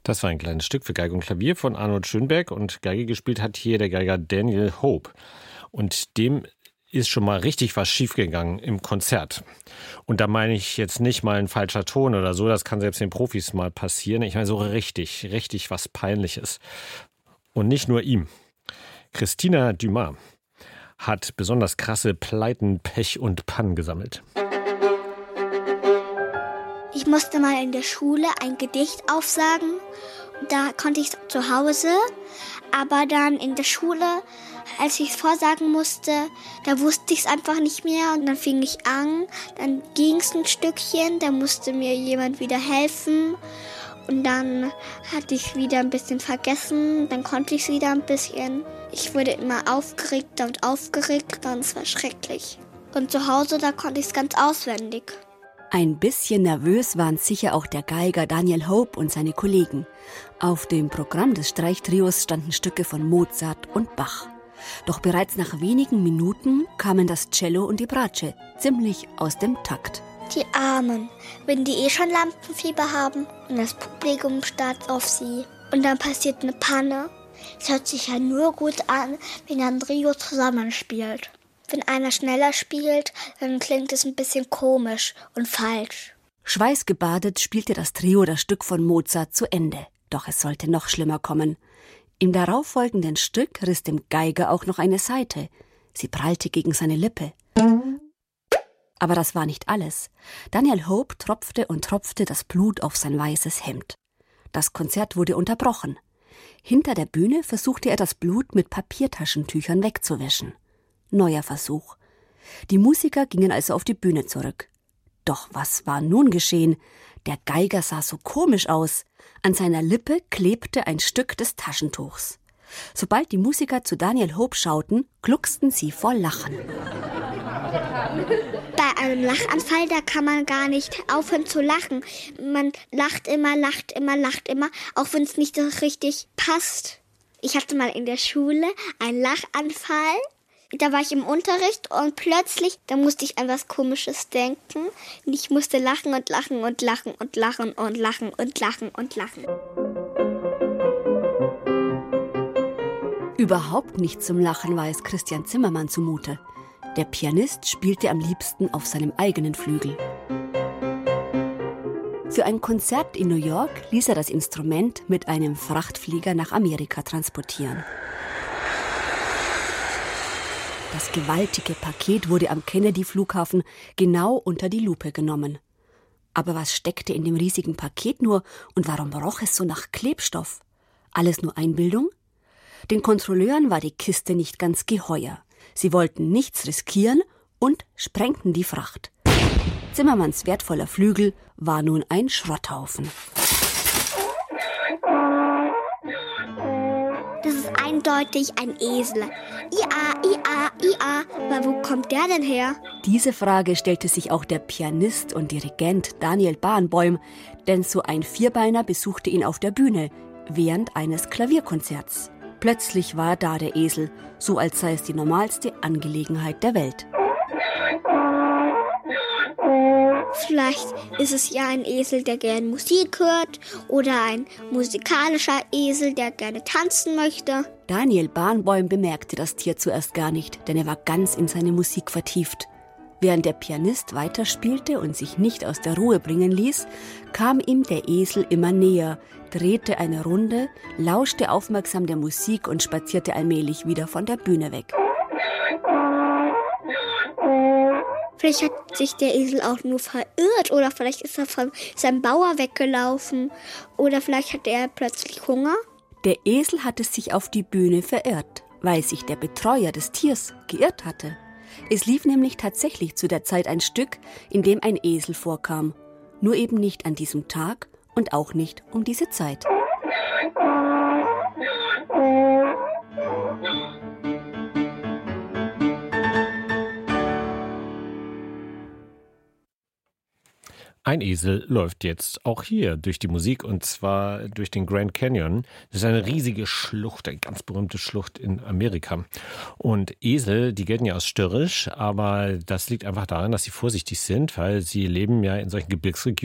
Das war ein kleines Stück für Geige und Klavier von Arnold Schönberg und Geige gespielt hat hier der Geiger Daniel Hope. Und dem ist schon mal richtig was schiefgegangen im Konzert. Und da meine ich jetzt nicht mal ein falscher Ton oder so, das kann selbst den Profis mal passieren. Ich meine so richtig was Peinliches. Und nicht nur ihm. Christina Dumas hat besonders krasse Pleiten, Pech und Pannen gesammelt. Ich musste mal in der Schule ein Gedicht aufsagen. Da konnte ich zu Hause, aber dann in der Schule, als ich es vorsagen musste, da wusste ich es einfach nicht mehr. Und dann fing ich an, dann ging es ein Stückchen, da musste mir jemand wieder helfen. Und dann hatte ich es wieder ein bisschen vergessen, dann konnte ich es wieder ein bisschen. Ich wurde immer aufgeregter und es war schrecklich. Und zu Hause, da konnte ich es ganz auswendig. Ein bisschen nervös waren sicher auch der Geiger Daniel Hope und seine Kollegen. Auf dem Programm des Streichtrios standen Stücke von Mozart und Bach. Doch bereits nach wenigen Minuten kamen das Cello und die Bratsche ziemlich aus dem Takt. Die Armen, wenn die schon Lampenfieber haben und das Publikum starrt auf sie. Und dann passiert eine Panne. Es hört sich ja nur gut an, wenn ein Trio zusammenspielt. Wenn einer schneller spielt, dann klingt es ein bisschen komisch und falsch. Schweißgebadet spielte das Trio das Stück von Mozart zu Ende. Doch es sollte noch schlimmer kommen. Im darauffolgenden Stück riss dem Geiger auch noch eine Saite. Sie prallte gegen seine Lippe. Aber das war nicht alles. Daniel Hope tropfte und tropfte das Blut auf sein weißes Hemd. Das Konzert wurde unterbrochen. Hinter der Bühne versuchte er das Blut mit Papiertaschentüchern wegzuwischen. Neuer Versuch. Die Musiker gingen also auf die Bühne zurück. Doch was war nun geschehen? Der Geiger sah so komisch aus. An seiner Lippe klebte ein Stück des Taschentuchs. Sobald die Musiker zu Daniel Hope schauten, glucksten sie vor Lachen. Bei einem Lachanfall, da kann man gar nicht aufhören zu lachen. Man lacht immer, auch wenn es nicht so richtig passt. Ich hatte mal in der Schule einen Lachanfall. Da war ich im Unterricht und plötzlich, da musste ich an was Komisches denken. Und ich musste lachen und lachen und lachen und lachen und lachen und lachen und lachen. Überhaupt nicht zum Lachen war es Christian Zimmermann zumute. Der Pianist spielte am liebsten auf seinem eigenen Flügel. Für ein Konzert in New York ließ er das Instrument mit einem Frachtflieger nach Amerika transportieren. Das gewaltige Paket wurde am Kennedy-Flughafen genau unter die Lupe genommen. Aber was steckte in dem riesigen Paket nur und warum roch es so nach Klebstoff? Alles nur Einbildung? Den Kontrolleuren war die Kiste nicht ganz geheuer. Sie wollten nichts riskieren und sprengten die Fracht. Zimmermanns wertvoller Flügel war nun ein Schrotthaufen. Das ist eindeutig ein Esel. Ia. Aber wo kommt der denn her? Diese Frage stellte sich auch der Pianist und Dirigent Daniel Barenboim, denn so ein Vierbeiner besuchte ihn auf der Bühne während eines Klavierkonzerts. Plötzlich war da der Esel, so als sei es die normalste Angelegenheit der Welt. Vielleicht ist es ja ein Esel, der gerne Musik hört oder ein musikalischer Esel, der gerne tanzen möchte. Daniel Barenboim bemerkte das Tier zuerst gar nicht, denn er war ganz in seine Musik vertieft. Während der Pianist weiterspielte und sich nicht aus der Ruhe bringen ließ, kam ihm der Esel immer näher, drehte eine Runde, lauschte aufmerksam der Musik und spazierte allmählich wieder von der Bühne weg. Vielleicht hat sich der Esel auch nur verirrt oder vielleicht ist er von seinem Bauer weggelaufen oder vielleicht hatte er plötzlich Hunger. Der Esel hatte sich auf die Bühne verirrt, weil sich der Betreuer des Tiers geirrt hatte. Es lief nämlich tatsächlich zu der Zeit ein Stück, in dem ein Esel vorkam. Nur eben nicht an diesem Tag und auch nicht um diese Zeit. Ein Esel läuft jetzt auch hier durch die Musik und zwar durch den Grand Canyon. Das ist eine riesige Schlucht, eine ganz berühmte Schlucht in Amerika. Und Esel, die gelten ja als störrisch, aber das liegt einfach daran, dass sie vorsichtig sind, weil sie leben ja in solchen Gebirgsregionen.